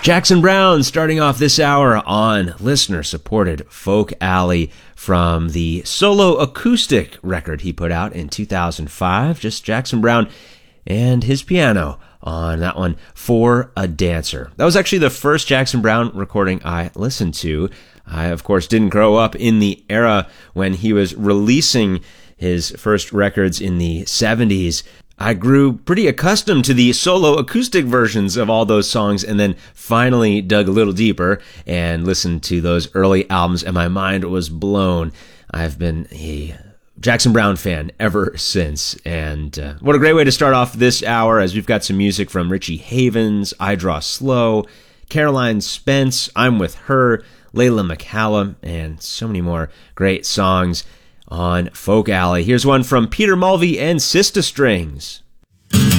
Jackson Browne starting off this hour on listener-supported Folk Alley from the solo acoustic record he put out in 2005. Just Jackson Browne and his piano on that one, For a Dancer. That was actually the first Jackson Browne recording I listened to. I, of course, didn't grow up in the era when he was releasing his first records in the 70s. I grew pretty accustomed to the solo acoustic versions of all those songs and then finally dug a little deeper and listened to those early albums, and my mind was blown. I've been a Jackson Browne fan ever since, and what a great way to start off this hour, as we've got some music from Richie Havens, I Draw Slow, Caroline Spence, I'm With Her, Layla McCallum, and so many more great songs on Folk Alley. Here's one from Peter Mulvey and Sista Strings.